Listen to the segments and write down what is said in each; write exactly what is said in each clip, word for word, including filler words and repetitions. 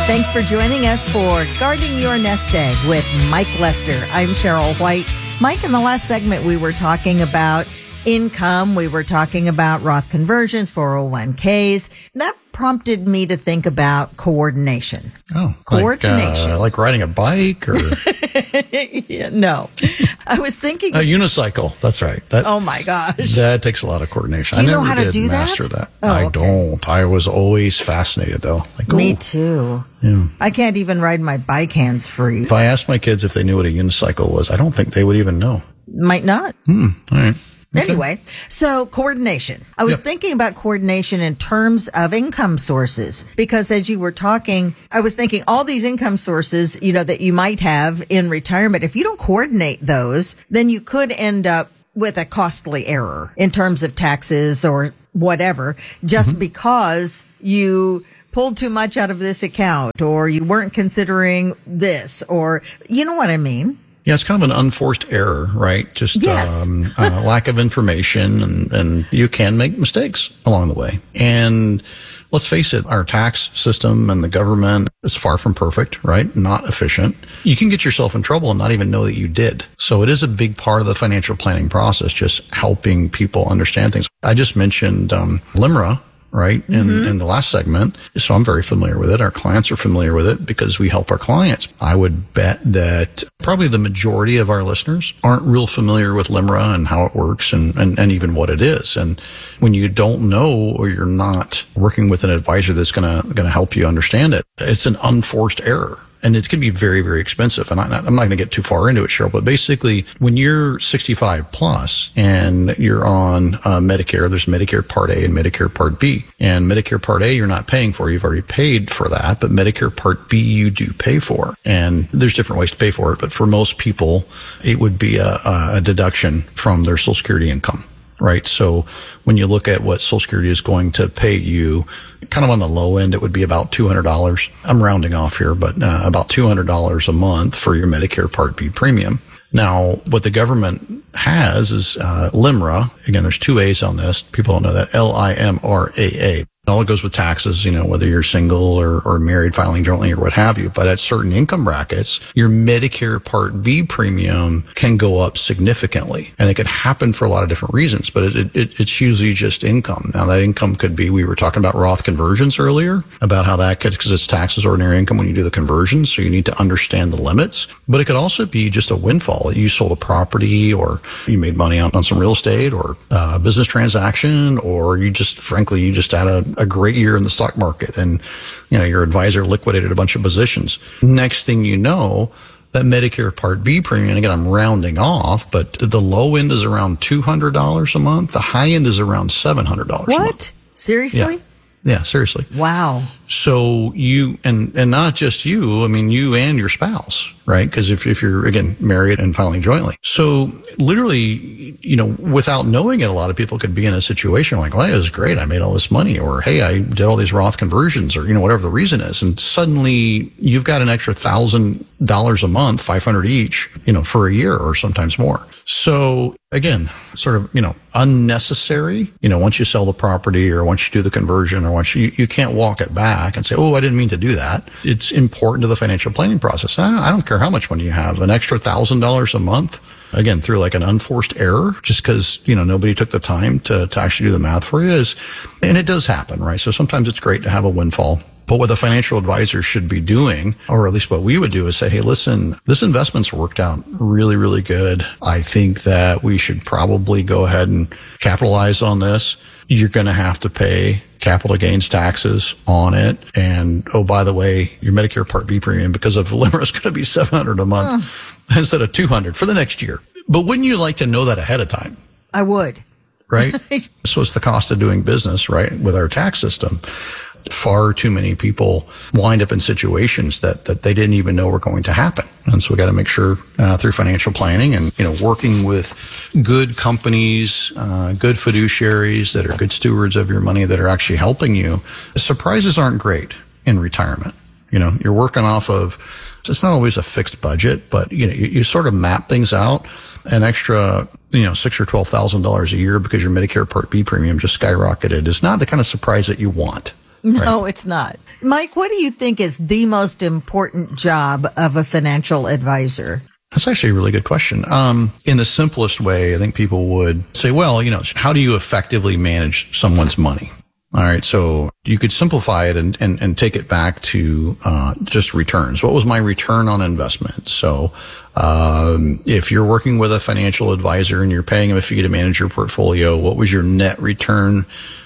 Thanks for joining us for Guarding Your Nest Egg with Mike Lester. I'm Cheryl White. Mike, in the last segment, we were talking about income. We were talking about Roth conversions, four oh one k's. That prompted me to think about coordination. Oh, coordination. Like, uh, like riding a bike or? yeah, no. I was thinking. A unicycle. That's right. That, oh, my gosh. That takes a lot of coordination. Do you I know never how to did do master that? that. Oh, I okay. don't. I was always fascinated, though. Like, Me oh. too. Yeah. I can't even ride my bike hands free. If I asked my kids if they knew what a unicycle was, I don't think they would even know. Might not. Hmm. All right. Okay. Anyway, so coordination. I was Yep. thinking about coordination in terms of income sources, because as you were talking, I was thinking all these income sources, you know, that you might have in retirement, if you don't coordinate those, then you could end up with a costly error in terms of taxes or whatever, just mm-hmm. because you pulled too much out of this account, or you weren't considering this, or you know what I mean? Yeah, it's kind of an unforced error, right? Just yes. um, uh, lack of information, and, and you can make mistakes along the way. And let's face it, our tax system and the government is far from perfect, right? Not efficient. You can get yourself in trouble and not even know that you did. So it is a big part of the financial planning process, just helping people understand things. I just mentioned um, LIMRA. Right. In, mm-hmm. in the last segment. So I'm very familiar with it. Our clients are familiar with it because we help our clients. I would bet that probably the majority of our listeners aren't real familiar with LIMRA and how it works and, and, and even what it is. And when you don't know, or you're not working with an advisor that's going to, going to help you understand it, it's an unforced error. And it can be very, very expensive. And I, I'm not going to get too far into it, Cheryl, but basically when you're sixty-five plus and you're on uh, Medicare, there's Medicare Part A and Medicare Part B. And Medicare Part A, you're not paying for. You've already paid for that. But Medicare Part B, you do pay for. And there's different ways to pay for it. But for most people, it would be a, a deduction from their Social Security income. Right. So when you look at what Social Security is going to pay you, kind of on the low end, it would be about two hundred dollars. I'm rounding off here, but uh, about two hundred dollars a month for your Medicare Part B premium. Now, what the government has is uh, LIMRA. Again, there's two A's on this. People don't know that. L I M R A A. All it goes with taxes, you know, whether you're single or, or married, filing jointly or what have you. But at certain income brackets, your Medicare Part B premium can go up significantly. And it can happen for a lot of different reasons, but it, it, it's usually just income. Now, that income could be, we were talking about Roth conversions earlier, about how that could, because it's taxed as ordinary income when you do the conversions. So you need to understand the limits. But it could also be just a windfall. You sold a property, or you made money on, on some real estate, or a business transaction, or you just, frankly, you just had a a great year in the stock market, and, you know, your advisor liquidated a bunch of positions. Next thing you know, that Medicare Part B premium, again, I'm rounding off, but the low end is around two hundred dollars a month. The high end is around seven hundred dollars what? a month. Seriously? Yeah. Yeah, seriously. Wow. So you, and, and not just you, I mean, you and your spouse, right? Because if, if you're, again, married and filing jointly. So literally, you know, without knowing it, a lot of people could be in a situation like, well, it was great. I made all this money, or, hey, I did all these Roth conversions, or, you know, whatever the reason is. And suddenly you've got an extra thousand dollars a month, five hundred each, you know, for a year or sometimes more. So again, sort of, you know, unnecessary, you know, once you sell the property, or once you do the conversion, or once you, you can't walk it back and say, oh, I didn't mean to do that. It's important to the financial planning process. I don't, I don't care how much money you have, an extra thousand dollars a month, again, through like an unforced error, just because, you know, nobody took the time to, to actually do the math for you is, and it does happen, right? So sometimes it's great to have a windfall. But what the financial advisor should be doing, or at least what we would do, is say, hey, listen, this investment's worked out really, really good. I think that we should probably go ahead and capitalize on this. You're going to have to pay capital gains taxes on it. And, oh, by the way, your Medicare Part B premium, because of LIMRA, is going to be seven hundred dollars a month uh. instead of two hundred dollars for the next year. But wouldn't you like to know that ahead of time? I would. Right? So it's the cost of doing business, right, with our tax system. Far too many people wind up in situations that, that they didn't even know were going to happen. And so we got to make sure uh, through financial planning and, you know, working with good companies, uh, good fiduciaries that are good stewards of your money that are actually helping you. Surprises aren't great in retirement. You know, you're working off of, it's not always a fixed budget, but, you know, you, you sort of map things out. An extra, you know, six or twelve thousand dollars a year because your Medicare Part B premium just skyrocketed is not the kind of surprise that you want. No, right? It's not. Mike, what do you think is the most important job of a financial advisor? That's actually a really good question. Um, in the simplest way, I think people would say, well, you know, how do you effectively manage someone's money? All right. So you could simplify it and, and, and take it back to, uh, just returns. What was my return on investment? So, um, if you're working with a financial advisor and you're paying them a fee to manage your portfolio, what was your net return,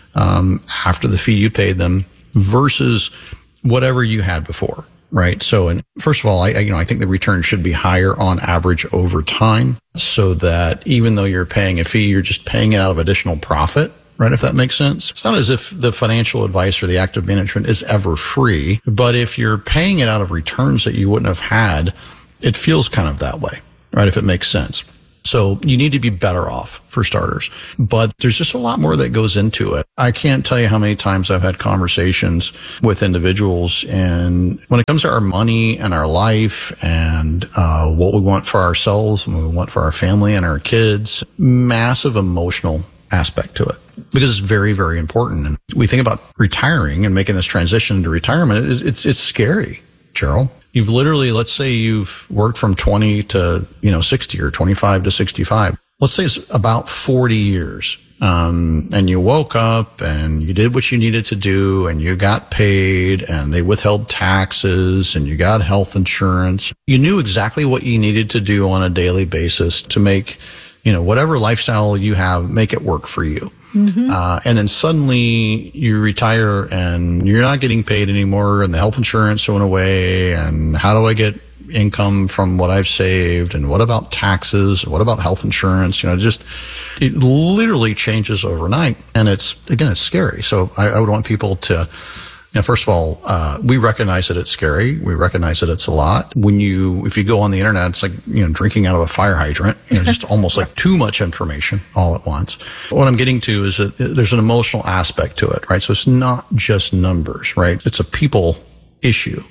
um, after the fee you paid them versus whatever you had before? Right. So, and first of all, I, you know, I think the return should be higher on average over time so that even though you're paying a fee, you're just paying it out of additional profit. Right. If that makes sense. It's not as if the financial advice or the active management is ever free, but if you're paying it out of returns that you wouldn't have had, it feels kind of that way. Right. If it makes sense. So you need to be better off for starters, but there's just a lot more that goes into it. I can't tell you how many times I've had conversations with individuals, and when it comes to our money and our life and uh what we want for ourselves and what we want for our family and our kids, massive emotional aspect to it because it's very, very important. And we think about retiring and making this transition into retirement. It's, it's, it's scary, Cheryl. You've literally, let's say you've worked from twenty to, you know, sixty or twenty-five to sixty-five. Let's say it's about forty years. Um, and you woke up and you did what you needed to do and you got paid and they withheld taxes and you got health insurance. You knew exactly what you needed to do on a daily basis to make, you know, whatever lifestyle you have, make it work for you. Mm-hmm. Uh, and then suddenly you retire and you're not getting paid anymore and the health insurance went away. And how do I get income from what I've saved? And what about taxes? What about health insurance? You know, just, it literally changes overnight. And it's, again, it's scary. So I, I would want people to, you know, first of all, uh, we recognize that it's scary. We recognize that it's a lot. When you, if you go on the internet, it's like, you know, drinking out of a fire hydrant, you know, just almost like too much information all at once. What I'm getting to is that there's an emotional aspect to it, right? So it's not just numbers, right? It's a people issue.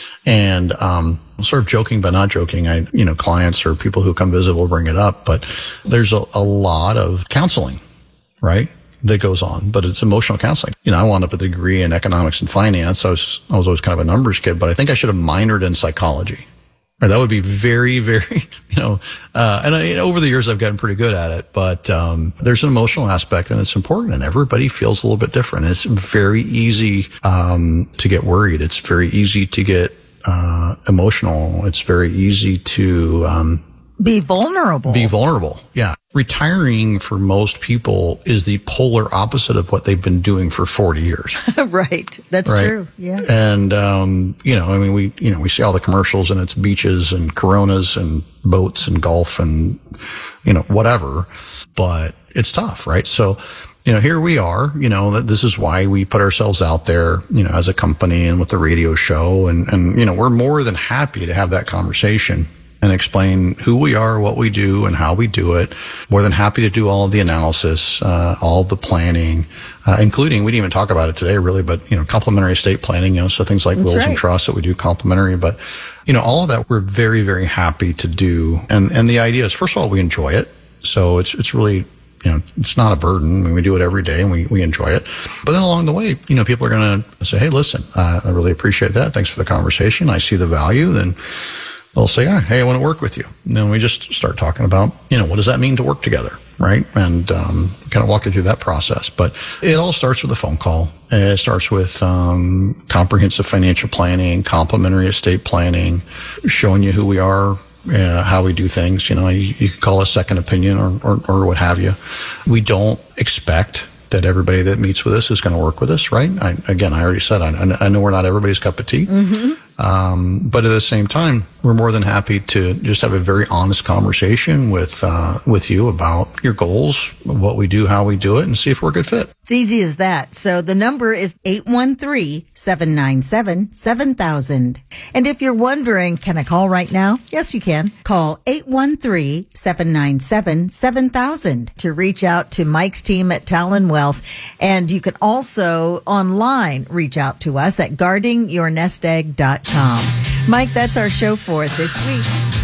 And, um, sort of joking, but not joking. I, you know, clients or people who come visit will bring it up, but there's a, a lot of counseling, right? That goes on, but it's emotional counseling. You know, I wound up with a degree in economics and finance. I was, I was always kind of a numbers kid, but I think I should have minored in psychology. Right? That would be very, very, you know, uh, and I, over the years I've gotten pretty good at it, but, um, there's an emotional aspect and it's important and everybody feels a little bit different. It's very easy, um, to get worried. It's very easy to get, uh, emotional. It's very easy to, um, Be vulnerable. Be vulnerable. Yeah. Retiring for most people is the polar opposite of what they've been doing for forty years. Right. That's right? True. Yeah. And, um, you know, I mean, we, you know, we see all the commercials and it's beaches and Coronas and boats and golf and, you know, whatever, but it's tough, right? So, you know, here we are, you know, that this is why we put ourselves out there, you know, as a company and with the radio show. And, and, you know, we're more than happy to have that conversation and explain who we are, what we do, and how we do it. More than happy to do all of the analysis, uh, all of the planning, uh, including, we didn't even talk about it today really, but, you know, complementary estate planning, you know, so things like That's wills right. and trusts that we do complementary, but, you know, all of that we're very, very happy to do. And, and the idea is, first of all, we enjoy it. So it's, it's really, you know, it's not a burden. I mean, we do it every day and we, we enjoy it. But then along the way, you know, people are going to say, hey, listen, uh, I really appreciate that. Thanks for the conversation. I see the value. Then they'll say, oh, hey, I want to work with you. And then we just start talking about, you know, what does that mean to work together, right? And um, kind of walk you through that process. But it all starts with a phone call. It starts with um, comprehensive financial planning, complementary estate planning, showing you who we are, uh, how we do things. You know, you, you could call us second opinion or, or, or what have you. We don't expect that everybody that meets with us is going to work with us, right? I, again, I already said, I, I know we're not everybody's cup of tea. Mm-hmm. Um, but at the same time, we're more than happy to just have a very honest conversation with, uh, with you about your goals, what we do, how we do it, and see if we're a good fit. It's easy as that. So the number is eight one three, seven nine seven, seven thousand. And if you're wondering, can I call right now? Yes, you can. Call eight one three, seven nine seven, seven thousand to reach out to Mike's team at Talon Wealth. And you can also online reach out to us at guarding your nest egg dot com. Mike, that's our show for this week.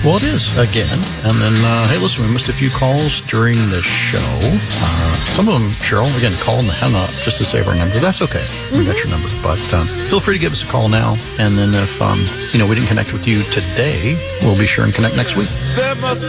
Well, it is, again. And then, uh, hey, listen, we missed a few calls during the show. Uh, some of them, Cheryl, again, call and hang up just to save our number. That's okay. We mm-hmm. got your number. But um, feel free to give us a call now. And then if, um, you know, we didn't connect with you today, we'll be sure and connect next week. There must